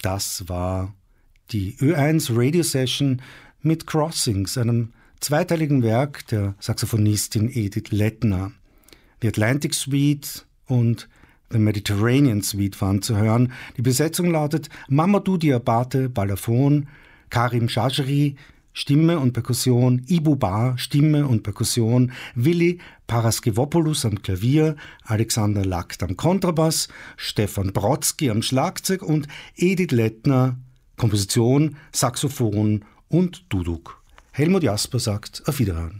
Das war die Ö1 Radio Session mit Crossings, einem zweiteiligen Werk der Saxophonistin Edith Lettner. Die Atlantic Suite und The Mediterranean Suite waren zu hören. Die Besetzung lautet Mamadou Diabate, Balafon, Karim Shajri, Stimme und Perkussion, Ibu Bar, Stimme und Perkussion, Willi Paraskevopoulos am Klavier, Alexander Lakt am Kontrabass, Stefan Brodsky am Schlagzeug und Edith Lettner, Komposition, Saxophon und Duduk. Helmut Jasper sagt auf Wiederhören.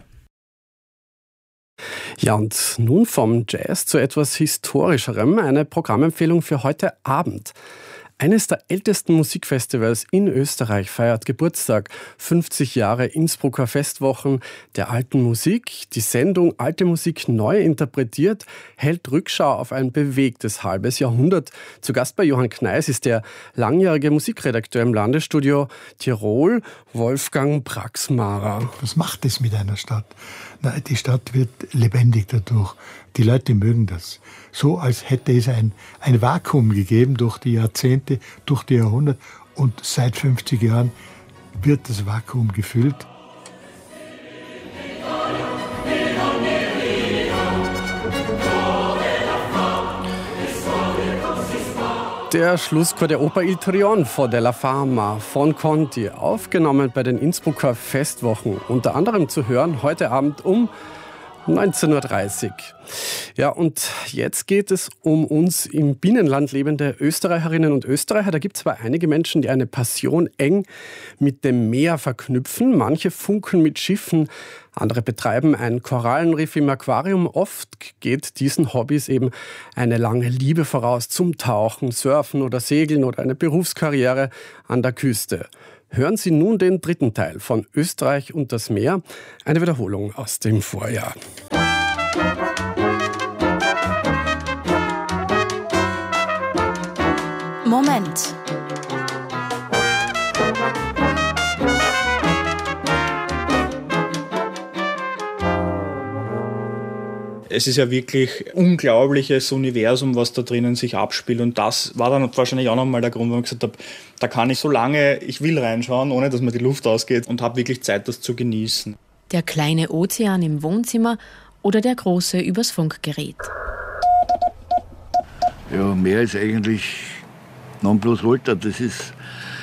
Ja, und nun vom Jazz zu etwas Historischerem, eine Programmempfehlung für heute Abend. Eines der ältesten Musikfestivals in Österreich feiert Geburtstag. 50 Jahre Innsbrucker Festwochen der alten Musik. Die Sendung Alte Musik neu interpretiert hält Rückschau auf ein bewegtes halbes Jahrhundert. Zu Gast bei Johann Kneis ist der langjährige Musikredakteur im Landesstudio Tirol, Wolfgang Braxmarer. Was macht es mit einer Stadt? Na, die Stadt wird lebendig dadurch. Die Leute mögen das. So, als hätte es ein Vakuum gegeben durch die Jahrzehnte, durch die Jahrhunderte. Und seit 50 Jahren wird das Vakuum gefüllt. Der Schlusschor der Oper Il Trionfo della Fama von Conti, aufgenommen bei den Innsbrucker Festwochen, unter anderem zu hören heute Abend um 19.30 Uhr. Ja, und jetzt geht es um uns im Binnenland lebende Österreicherinnen und Österreicher. Da gibt es zwar einige Menschen, die eine Passion eng mit dem Meer verknüpfen. Manche funkeln mit Schiffen, andere betreiben ein Korallenriff im Aquarium. Oft geht diesen Hobbys eben eine lange Liebe voraus zum Tauchen, Surfen oder Segeln oder eine Berufskarriere an der Küste. Hören Sie nun den dritten Teil von Österreich und das Meer, eine Wiederholung aus dem Vorjahr. Moment. Es ist ja wirklich ein unglaubliches Universum, was da drinnen sich abspielt. Und das war dann wahrscheinlich auch nochmal der Grund, warum ich gesagt habe, da kann ich so lange ich will reinschauen, ohne dass mir die Luft ausgeht und habe wirklich Zeit, das zu genießen. Der kleine Ozean im Wohnzimmer oder der große übers Funkgerät. Ja, Meer ist eigentlich Nonplusultra. Das ist,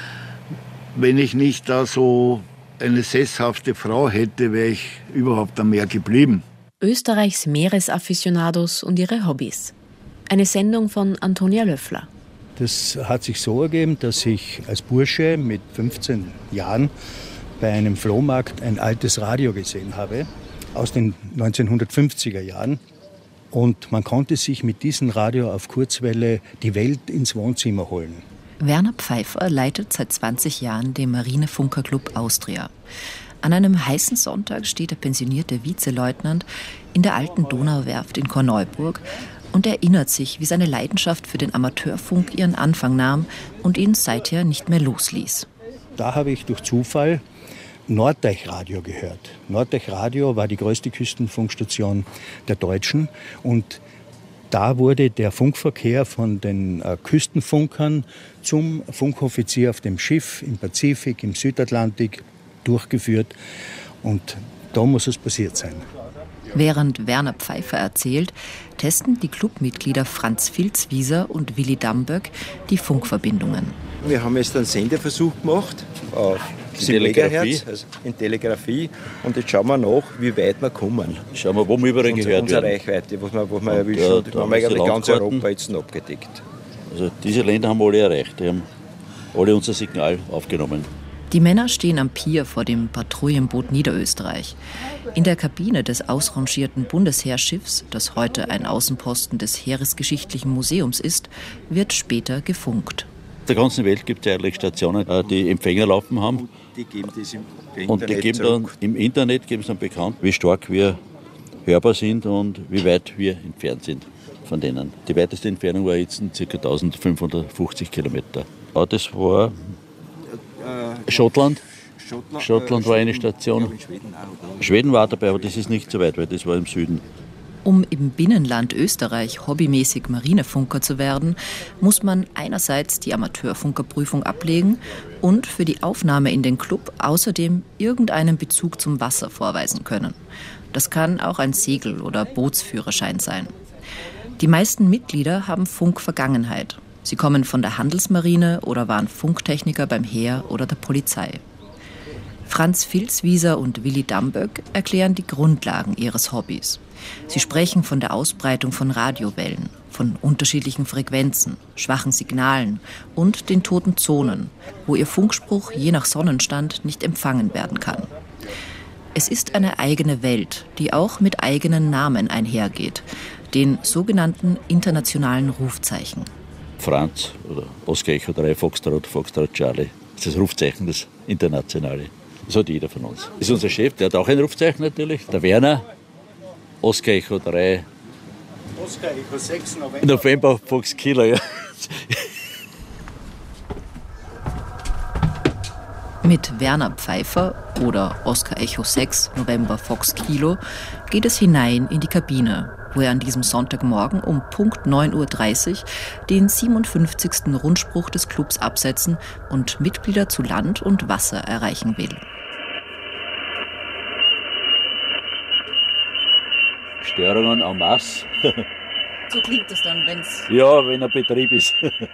wenn ich nicht da so eine sesshafte Frau hätte, wäre ich überhaupt am Meer geblieben. Österreichs Meeresafficionados und ihre Hobbys. Eine Sendung von Antonia Löffler. Das hat sich so ergeben, dass ich als Bursche mit 15 Jahren bei einem Flohmarkt ein altes Radio gesehen habe, aus den 1950er Jahren. Und man konnte sich mit diesem Radio auf Kurzwelle die Welt ins Wohnzimmer holen. Werner Pfeiffer leitet seit 20 Jahren den Marinefunkerclub Austria. An einem heißen Sonntag steht der pensionierte Vizeleutnant in der alten Donauwerft in Korneuburg und erinnert sich, wie seine Leidenschaft für den Amateurfunk ihren Anfang nahm und ihn seither nicht mehr losließ. Da habe ich durch Zufall Norddeich-Radio gehört. Norddeich-Radio war die größte Küstenfunkstation der Deutschen und da wurde der Funkverkehr von den Küstenfunkern zum Funkoffizier auf dem Schiff im Pazifik, im Südatlantik durchgeführt und da muss es passiert sein. Während Werner Pfeiffer erzählt, testen die Clubmitglieder Franz Filzwieser und Willi Damböck die Funkverbindungen. Wir haben jetzt einen Sendeversuch gemacht auf 7 Megahertz, also in Telegrafie, und jetzt schauen wir nach, wie weit wir kommen. Schauen wir, wo wir überall gehört werden. Unsere Reichweite, was wir erwischen. Da haben wir eigentlich ganz Europa jetzt noch abgedeckt. Also diese Länder haben alle erreicht, die haben alle unser Signal aufgenommen. Die Männer stehen am Pier vor dem Patrouillenboot Niederösterreich. In der Kabine des ausrangierten Bundesheerschiffs, das heute ein Außenposten des Heeresgeschichtlichen Museums ist, wird später gefunkt. In der ganzen Welt gibt es eigentlich Stationen, die Empfänger laufen haben. Und die geben das im Internet und die geben dann im Internet geben dann bekannt, wie stark wir hörbar sind und wie weit wir entfernt sind von denen. Die weiteste Entfernung war jetzt ca. 1550 Kilometer. Das war Schottland. Schottland war eine Station. Schweden war dabei, aber das ist nicht so weit, weil das war im Süden. Um im Binnenland Österreich hobbymäßig Marinefunker zu werden, muss man einerseits die Amateurfunkerprüfung ablegen und für die Aufnahme in den Club außerdem irgendeinen Bezug zum Wasser vorweisen können. Das kann auch ein Segel- oder Bootsführerschein sein. Die meisten Mitglieder haben Funkvergangenheit. Sie kommen von der Handelsmarine oder waren Funktechniker beim Heer oder der Polizei. Franz Vilswieser und Willi Damböck erklären die Grundlagen ihres Hobbys. Sie sprechen von der Ausbreitung von Radiowellen, von unterschiedlichen Frequenzen, schwachen Signalen und den toten Zonen, wo ihr Funkspruch je nach Sonnenstand nicht empfangen werden kann. Es ist eine eigene Welt, die auch mit eigenen Namen einhergeht, den sogenannten internationalen Rufzeichen. Franz oder Oscar Echo 3, Foxtrot, Foxtrot Charlie. Das ist das Rufzeichen, das Internationale. Das hat jeder von uns. Das ist unser Chef, der hat auch ein Rufzeichen natürlich. Der Werner, Oscar Echo 3. Oscar Echo 6, November Fox Kilo, ja. Mit Werner Pfeiffer oder Oscar Echo 6, November Fox Kilo geht es hinein in die Kabine, wo er an diesem Sonntagmorgen um Punkt 9.30 Uhr den 57. Rundspruch des Clubs absetzen und Mitglieder zu Land und Wasser erreichen will. Störungen en masse. So klingt es dann, wenn's... Ja, wenn ein Betrieb ist.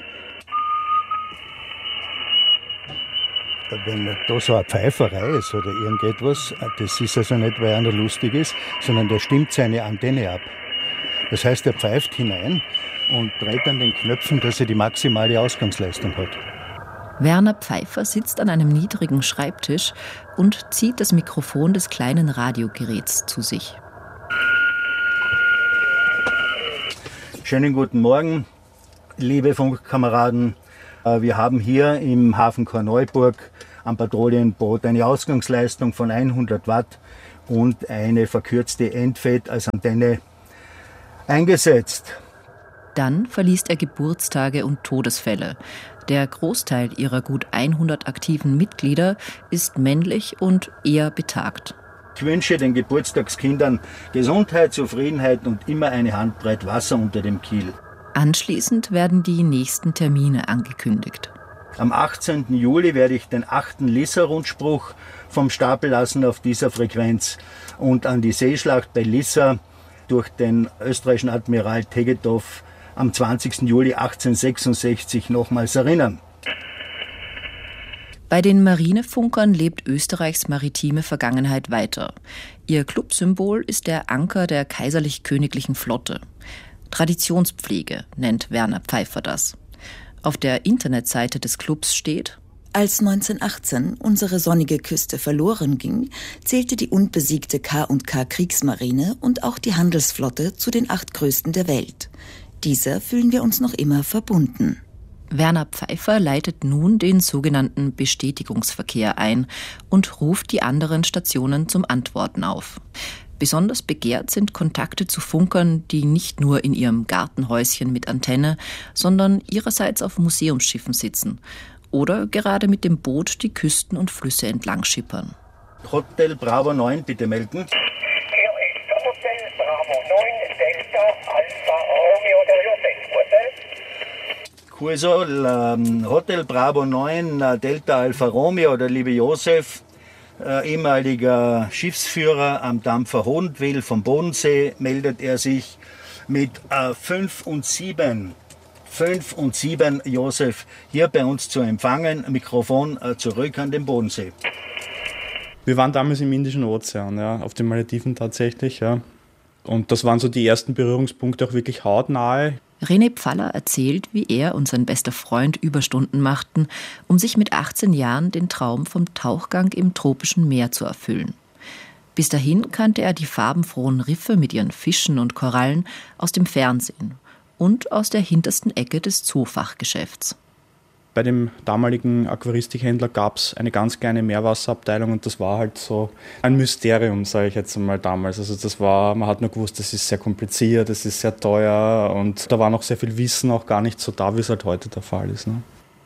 Wenn da so eine Pfeiferei ist oder irgendetwas, das ist also nicht, weil einer lustig ist, sondern der stimmt seine Antenne ab. Das heißt, er pfeift hinein und dreht an den Knöpfen, dass er die maximale Ausgangsleistung hat. Werner Pfeiffer sitzt an einem niedrigen Schreibtisch und zieht das Mikrofon des kleinen Radiogeräts zu sich. Schönen guten Morgen, liebe Funkkameraden. Wir haben hier im Hafen Korneuburg am Patrouillenboot eine Ausgangsleistung von 100 Watt und eine verkürzte Endfed als Antenne eingesetzt. Dann verliest er Geburtstage und Todesfälle. Der Großteil ihrer gut 100 aktiven Mitglieder ist männlich und eher betagt. Ich wünsche den Geburtstagskindern Gesundheit, Zufriedenheit und immer eine Handbreit Wasser unter dem Kiel. Anschließend werden die nächsten Termine angekündigt. Am 18. Juli werde ich den 8. Lissa-Rundspruch vom Stapel lassen auf dieser Frequenz und an die Seeschlacht bei Lissa durch den österreichischen Admiral Tegetthoff am 20. Juli 1866 nochmals erinnern. Bei den Marinefunkern lebt Österreichs maritime Vergangenheit weiter. Ihr Clubsymbol ist der Anker der kaiserlich-königlichen Flotte. Traditionspflege nennt Werner Pfeiffer das. Auf der Internetseite des Clubs steht: Als 1918 unsere sonnige Küste verloren ging, zählte die unbesiegte K&K Kriegsmarine und auch die Handelsflotte zu den 8 größten der Welt. Dieser fühlen wir uns noch immer verbunden. Werner Pfeiffer leitet nun den sogenannten Bestätigungsverkehr ein und ruft die anderen Stationen zum Antworten auf. Besonders begehrt sind Kontakte zu Funkern, die nicht nur in ihrem Gartenhäuschen mit Antenne, sondern ihrerseits auf Museumsschiffen sitzen oder gerade mit dem Boot die Küsten und Flüsse entlang schippern. Hotel Bravo 9, bitte melden. Hier ist Hotel Bravo 9, Delta Alpha Romeo der Josef, Kursol, Hotel Bravo 9, Delta Alpha Romeo, der liebe Josef, ehemaliger Schiffsführer am Dampfer Hohenwil vom Bodensee, meldet er sich mit 5 und 7, Josef, hier bei uns zu empfangen. Mikrofon zurück an den Bodensee. Wir waren damals im Indischen Ozean, ja, auf den Malediven tatsächlich. Ja. Und das waren so die ersten Berührungspunkte auch wirklich hautnahe. René Pfaller erzählt, wie er und sein bester Freund Überstunden machten, um sich mit 18 Jahren den Traum vom Tauchgang im tropischen Meer zu erfüllen. Bis dahin kannte er die farbenfrohen Riffe mit ihren Fischen und Korallen aus dem Fernsehen und aus der hintersten Ecke des Zoofachgeschäfts. Bei dem damaligen Aquaristikhändler gab es eine ganz kleine Meerwasserabteilung und das war halt so ein Mysterium, sage ich jetzt einmal damals. Also man hat nur gewusst, das ist sehr kompliziert, das ist sehr teuer und da war noch sehr viel Wissen auch gar nicht so da, wie es halt heute der Fall ist. Ne?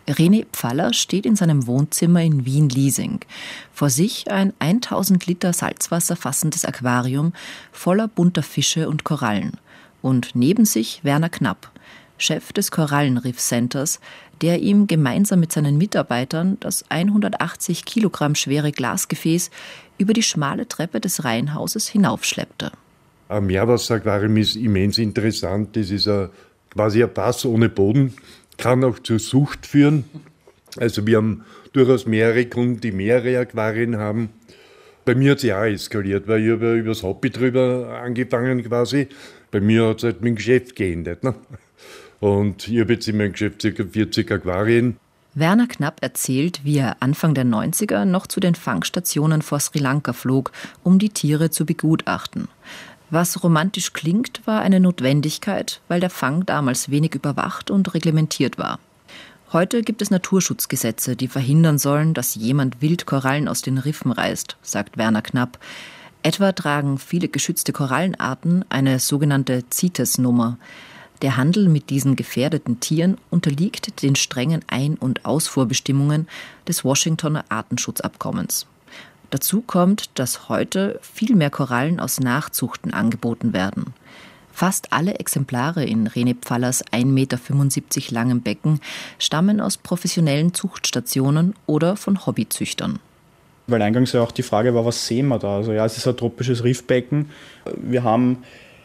René Pfaller steht in seinem Wohnzimmer in Wien-Liesing. Vor sich ein 1000 Liter Salzwasser fassendes Aquarium voller bunter Fische und Korallen. Und neben sich Werner Knapp, Chef des Korallenriff Centers, der ihm gemeinsam mit seinen Mitarbeitern das 180 Kilogramm schwere Glasgefäß über die schmale Treppe des Reihenhauses hinaufschleppte. Ein Meerwasseraquarium ist immens interessant. Das ist quasi ein Fass ohne Boden, kann auch zur Sucht führen. Also wir haben durchaus mehrere Kunden, die mehrere Aquarien haben. Bei mir hat es ja auch eskaliert, weil ich habe über das Hobby drüber angefangen quasi. Bei mir hat es halt mit dem Geschäft geendet. Ne? Und ich habe jetzt in meinem Geschäft ca. 40 Aquarien. Werner Knapp erzählt, wie er Anfang der 90er noch zu den Fangstationen vor Sri Lanka flog, um die Tiere zu begutachten. Was romantisch klingt, war eine Notwendigkeit, weil der Fang damals wenig überwacht und reglementiert war. Heute gibt es Naturschutzgesetze, die verhindern sollen, dass jemand wild Korallen aus den Riffen reißt, sagt Werner Knapp. Etwa tragen viele geschützte Korallenarten eine sogenannte CITES-Nummer. Der Handel mit diesen gefährdeten Tieren unterliegt den strengen Ein- und Ausfuhrbestimmungen des Washingtoner Artenschutzabkommens. Dazu kommt, dass heute viel mehr Korallen aus Nachzuchten angeboten werden. Fast alle Exemplare in René Pfallers 1,75 Meter langem Becken stammen aus professionellen Zuchtstationen oder von Hobbyzüchtern. Weil eingangs ja auch die Frage war, was sehen wir da? Also ja, es ist ein tropisches Riffbecken. Wir haben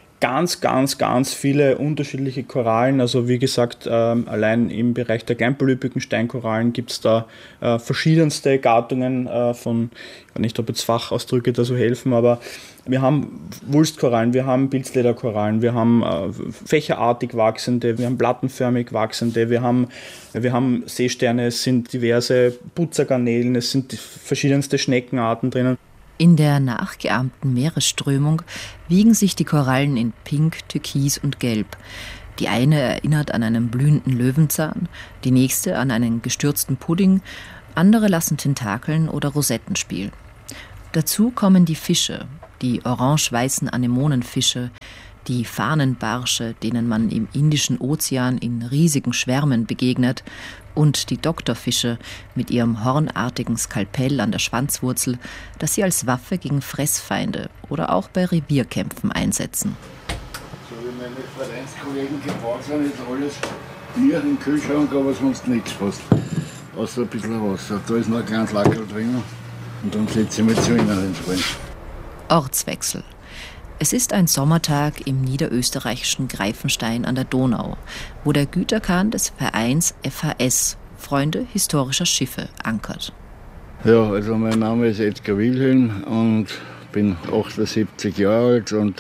ganz viele unterschiedliche Korallen. Also wie gesagt, allein im Bereich der kleinpolypigen Steinkorallen gibt es da verschiedenste Gattungen von, ich weiß nicht, ob jetzt Fachausdrücke da so helfen, aber wir haben Wulstkorallen, wir haben Pilzlederkorallen, wir haben fächerartig wachsende, wir haben plattenförmig wachsende, wir haben Seesterne, es sind diverse Putzergarnelen, es sind verschiedenste Schneckenarten drinnen. In der nachgeahmten Meeresströmung wiegen sich die Korallen in Pink, Türkis und Gelb. Die eine erinnert an einen blühenden Löwenzahn, die nächste an einen gestürzten Pudding, andere lassen Tentakeln oder Rosetten spielen. Dazu kommen die Fische, die orange-weißen Anemonenfische, die Fahnenbarsche, denen man im Indischen Ozean in riesigen Schwärmen begegnet, und die Doktorfische mit ihrem hornartigen Skalpell an der Schwanzwurzel, das sie als Waffe gegen Fressfeinde oder auch bei Revierkämpfen einsetzen. So wie meine Vereinskollegen gebaut sind, ist alles Bier im Kühlschrank, aber sonst nichts fast. Außer ein bisschen Wasser. Da ist noch ein kleines Lackerl drin und dann setze ich mich zu ihnen ins Rein. Ortswechsel. Es ist ein Sommertag im niederösterreichischen Greifenstein an der Donau, wo der Güterkahn des Vereins FHS, Freunde historischer Schiffe, ankert. Ja, also mein Name ist Edgar Wilhelm und bin 78 Jahre alt und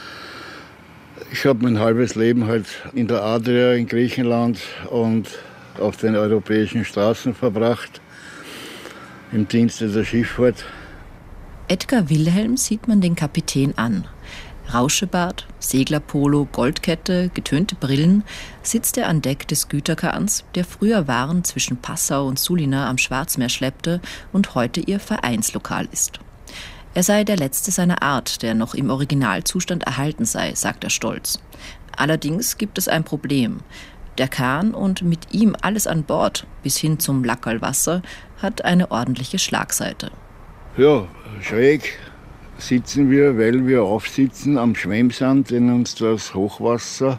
ich habe mein halbes Leben halt in der Adria in Griechenland und auf den europäischen Straßen verbracht, im Dienste der Schifffahrt. Edgar Wilhelm sieht man den Kapitän an. Rauschebart, Seglerpolo, Goldkette, getönte Brillen, sitzt er an Deck des Güterkahns, der früher Waren zwischen Passau und Sulina am Schwarzmeer schleppte und heute ihr Vereinslokal ist. Er sei der letzte seiner Art, der noch im Originalzustand erhalten sei, sagt er stolz. Allerdings gibt es ein Problem. Der Kahn und mit ihm alles an Bord, bis hin zum Lackerlwasser, hat eine ordentliche Schlagseite. Ja, schräg sitzen wir, weil wir aufsitzen am Schwemmsand, den uns das Hochwasser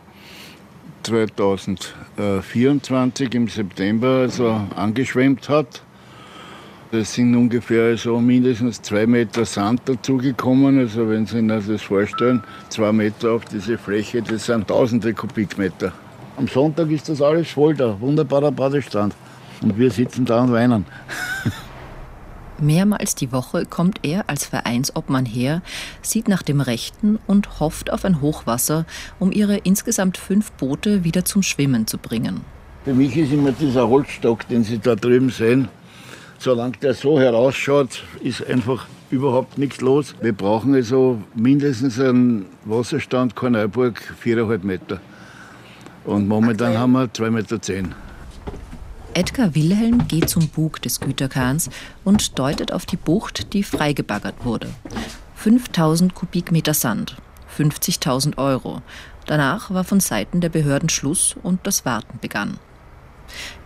2024 im September also angeschwemmt hat. Es sind ungefähr so mindestens 2 Meter Sand dazugekommen. Also wenn Sie sich das vorstellen, 2 Meter auf diese Fläche, das sind tausende Kubikmeter. Am Sonntag ist das alles voll da, wunderbarer Badestrand. Und wir sitzen da und weinen. Mehrmals die Woche kommt er als Vereinsobmann her, sieht nach dem Rechten und hofft auf ein Hochwasser, um ihre insgesamt 5 Boote wieder zum Schwimmen zu bringen. Für mich ist immer dieser Holzstock, den Sie da drüben sehen, solange der so herausschaut, ist einfach überhaupt nichts los. Wir brauchen also mindestens einen Wasserstand Korneuburg 4,5 Meter. Und momentan haben wir 2,10 Meter. Edgar Wilhelm geht zum Bug des Güterkahns und deutet auf die Bucht, die freigebaggert wurde. 5.000 Kubikmeter Sand, 50.000 Euro. Danach war von Seiten der Behörden Schluss und das Warten begann.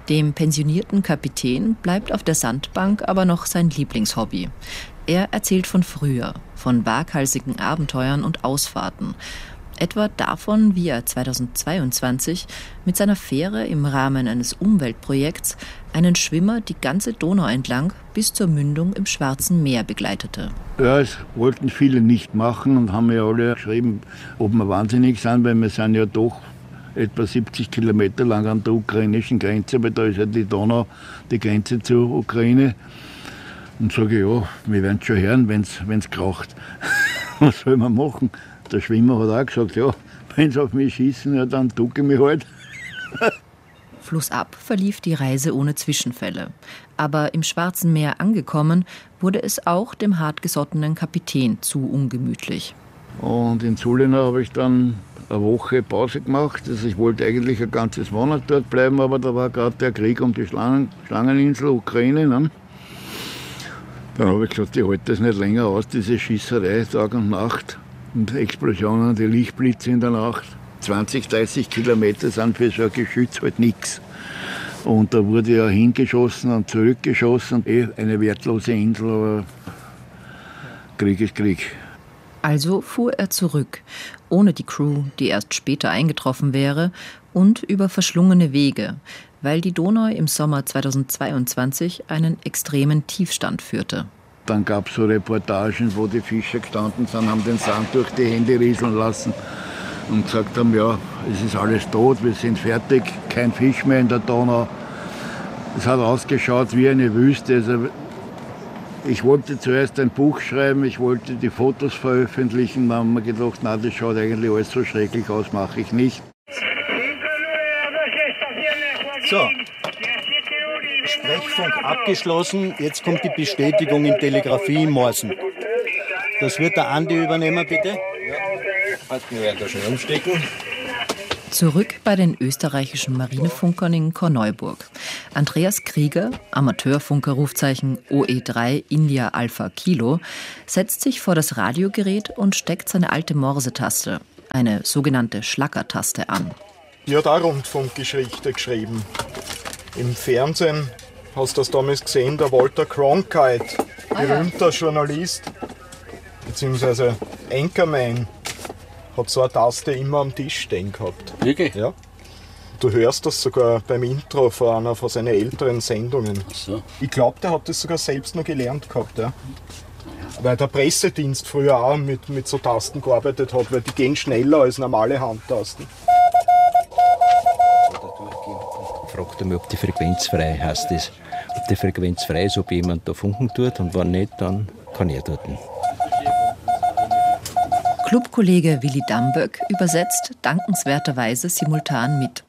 Dem pensionierten Kapitän bleibt auf der Sandbank aber noch sein Lieblingshobby. Er erzählt von früher, von waghalsigen Abenteuern und Ausfahrten. Etwa davon, wie er 2022 mit seiner Fähre im Rahmen eines Umweltprojekts einen Schwimmer die ganze Donau entlang bis zur Mündung im Schwarzen Meer begleitete. Ja, es wollten viele nicht machen und haben ja alle geschrieben, ob wir wahnsinnig sind, weil wir sind ja doch etwa 70 Kilometer lang an der ukrainischen Grenze, weil da ist ja die Donau die Grenze zur Ukraine. Und sage ja, wir werden es schon hören, wenn es kraucht. Was soll man machen? Der Schwimmer hat auch gesagt, ja, wenn sie auf mich schießen, ja, dann ducke ich mich halt. Flussab verlief die Reise ohne Zwischenfälle. Aber im Schwarzen Meer angekommen, wurde es auch dem hartgesottenen Kapitän zu ungemütlich. Und in Sulina habe ich dann eine Woche Pause gemacht. Also ich wollte eigentlich ein ganzes Monat dort bleiben, aber da war gerade der Krieg um die Schlangeninsel, Ukraine. Ne? Dann habe ich gesagt, ich halte das nicht länger aus, diese Schießerei Tag und Nacht. Und Explosionen, die Lichtblitze in der Nacht. 20, 30 Kilometer sind für so ein Geschütz halt nichts. Und da wurde ja hingeschossen und zurückgeschossen. Eine wertlose Insel, aber Krieg ist Krieg. Also fuhr er zurück, ohne die Crew, die erst später eingetroffen wäre, und über verschlungene Wege, weil die Donau im Sommer 2022 einen extremen Tiefstand führte. Dann gab es so Reportagen, wo die Fischer gestanden sind, haben den Sand durch die Hände rieseln lassen und gesagt haben, ja, es ist alles tot, wir sind fertig, kein Fisch mehr in der Donau. Es hat ausgeschaut wie eine Wüste. Also ich wollte zuerst ein Buch schreiben, ich wollte die Fotos veröffentlichen, dann haben wir gedacht, na, das schaut eigentlich alles so schrecklich aus, mache ich nicht. So, Sprechfunk abgeschlossen, jetzt kommt die Bestätigung in Telegrafie in Morsen. Das wird der Andi übernehmen, bitte. Ja, wir werden da schon umstecken. Zurück bei den österreichischen Marinefunkern in Korneuburg. Andreas Krieger, Amateurfunker-Rufzeichen OE3 India Alpha Kilo, setzt sich vor das Radiogerät und steckt seine alte Morsetaste, eine sogenannte Schlackertaste, an. Ich habe auch Rundfunkgeschichte geschrieben. Im Fernsehen hast du das damals gesehen, der Walter Cronkite, berühmter Journalist, beziehungsweise Anchorman, hat so eine Taste immer am Tisch stehen gehabt. Wirklich? Ja. Du hörst das sogar beim Intro von einer von seinen älteren Sendungen. Ach so. Ich glaube, der hat das sogar selbst noch gelernt gehabt. Ja. Weil der Pressedienst früher auch mit so Tasten gearbeitet hat, weil die gehen schneller als normale Handtasten. Fragt mich, ob die Frequenz frei heißt das. Ob die Frequenz frei ist, ob jemand da funken tut und wenn nicht, dann kann er dort. Clubkollege Willi Damböck übersetzt dankenswerterweise simultan mit.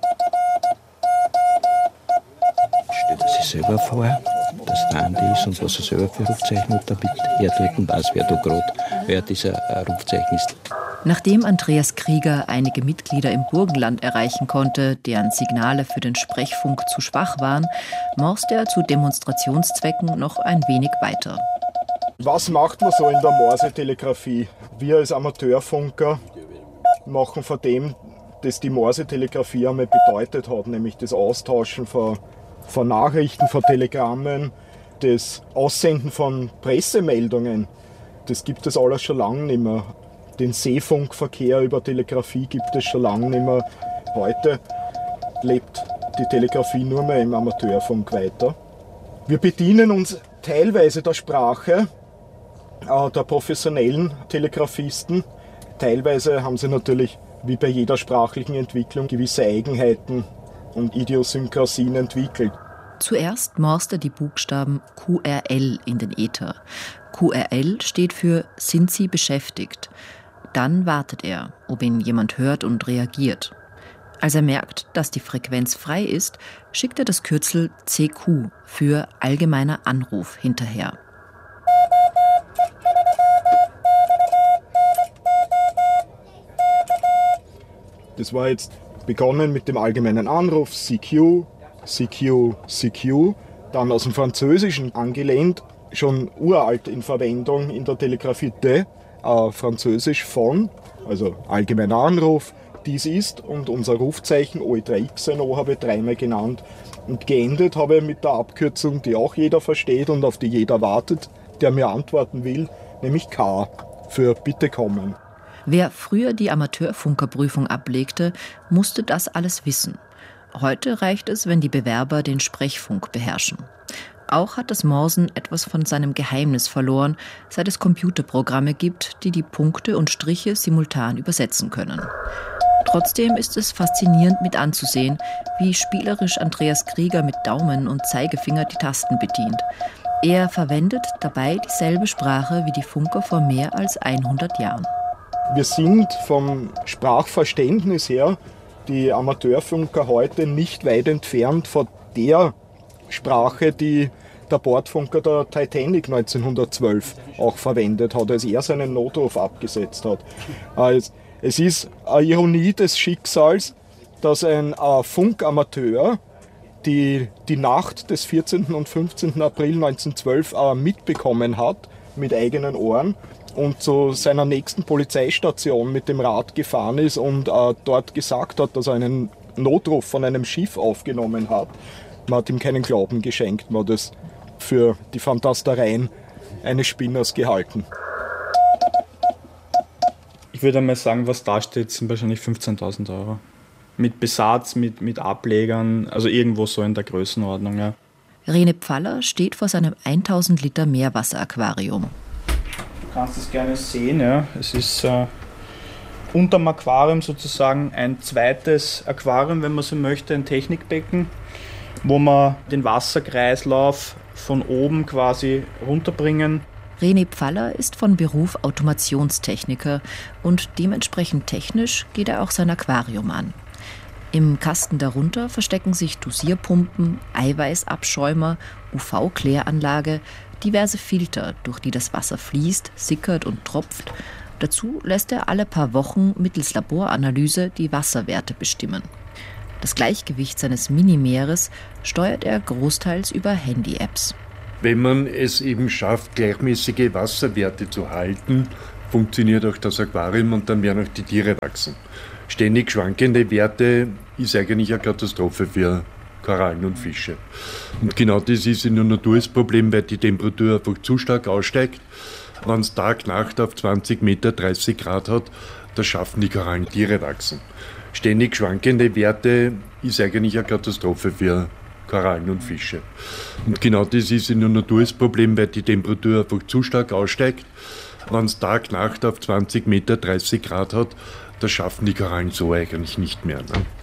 Stellt er sich selber vor, dass der Andi ist und was er selber für Rufzeichen hat, damit er dort weiß, wer da gerade wer dieser Rufzeichen ist. Nachdem Andreas Krieger einige Mitglieder im Burgenland erreichen konnte, deren Signale für den Sprechfunk zu schwach waren, morste er zu Demonstrationszwecken noch ein wenig weiter. Was macht man so in der Morsetelegrafie? Wir als Amateurfunker machen von dem, das die Morsetelegrafie einmal bedeutet hat, nämlich das Austauschen von Nachrichten, von Telegrammen, das Aussenden von Pressemeldungen. Das gibt es alles schon lange nicht mehr. Den Seefunkverkehr über Telegrafie gibt es schon lange nicht mehr. Heute lebt die Telegrafie nur mehr im Amateurfunk weiter. Wir bedienen uns teilweise der Sprache der professionellen Telegrafisten. Teilweise haben sie natürlich, wie bei jeder sprachlichen Entwicklung, gewisse Eigenheiten und Idiosynkrasien entwickelt. Zuerst morst er die Buchstaben QRL in den Äther. QRL steht für "Sind Sie beschäftigt?". Dann wartet er, ob ihn jemand hört und reagiert. Als er merkt, dass die Frequenz frei ist, schickt er das Kürzel CQ für allgemeiner Anruf hinterher. Das war jetzt begonnen mit dem allgemeinen Anruf CQ, CQ, CQ, dann aus dem Französischen angelehnt, schon uralt in Verwendung in der Telegrafie de, französisch von, also allgemeiner Anruf, dies ist, und unser Rufzeichen OE3XNO habe ich dreimal genannt, Und geendet habe ich mit der Abkürzung, die auch jeder versteht und auf die jeder wartet, der mir antworten will, nämlich K für Bitte kommen. Wer früher die Amateurfunkerprüfung ablegte, musste das alles wissen. Heute reicht es, wenn die Bewerber den Sprechfunk beherrschen. Auch hat das Morsen etwas von seinem Geheimnis verloren, seit es Computerprogramme gibt, die die Punkte und Striche simultan übersetzen können. Trotzdem ist es faszinierend mit anzusehen, wie spielerisch Andreas Krieger mit Daumen und Zeigefinger die Tasten bedient. Er verwendet dabei dieselbe Sprache wie die Funker vor mehr als 100 Jahren. Wir sind vom Sprachverständnis her, die Amateurfunker heute, nicht weit entfernt von der Sprache, die der Bordfunker der Titanic 1912 auch verwendet hat, als er seinen Notruf abgesetzt hat. Es ist eine Ironie des Schicksals, dass ein Funkamateur die Nacht des 14. und 15. April 1912 mitbekommen hat, mit eigenen Ohren, und zu seiner nächsten Polizeistation mit dem Rad gefahren ist und dort gesagt hat, dass er einen Notruf von einem Schiff aufgenommen hat. Man hat ihm keinen Glauben geschenkt, man hat es für die Fantastereien eines Spinners gehalten. Ich würde einmal sagen, was da steht, sind wahrscheinlich 15.000 Euro. Mit Besatz, mit Ablegern, also irgendwo so in der Größenordnung. Ja. Rene Pfaller steht vor seinem 1000 Liter Meerwasseraquarium. Du kannst es gerne sehen, ja. Es ist unterm Aquarium sozusagen ein zweites Aquarium, wenn man so möchte, ein Technikbecken, wo man den Wasserkreislauf von oben quasi runterbringen. Rene Pfaller ist von Beruf Automationstechniker und dementsprechend technisch geht er auch sein Aquarium an. Im Kasten darunter verstecken sich Dosierpumpen, Eiweißabschäumer, UV-Kläranlage, diverse Filter, durch die das Wasser fließt, sickert und tropft. Dazu lässt er alle paar Wochen mittels Laboranalyse die Wasserwerte bestimmen. Das Gleichgewicht seines Minimeeres steuert er großteils über Handy-Apps. Wenn man es eben schafft, gleichmäßige Wasserwerte zu halten, funktioniert auch das Aquarium und dann werden auch die Tiere wachsen. Ständig schwankende Werte ist eigentlich eine Katastrophe für Korallen und Fische. Und genau das ist in der Natur das Problem, weil die Temperatur einfach zu stark aussteigt. Wenn es Tag-Nacht auf 20 Meter 30 Grad hat, da schaffen die Korallen Tiere wachsen. Ständig schwankende Werte ist eigentlich eine Katastrophe für Korallen und Fische. Und genau das ist in der Natur das Problem, weil die Temperatur einfach zu stark aussteigt. Wenn es Tag-Nacht auf 20 Meter 30 Grad hat, das schaffen die Korallen so eigentlich nicht mehr. Ne?